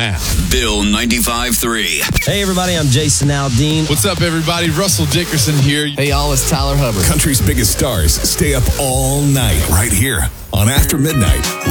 now. Bill 95.3. Hey, everybody, I'm Jason Aldean. What's up, everybody? Russell Dickerson here. Hey, y'all, it's Tyler Hubbard. Country's biggest stars stay up all night right here on After Midnight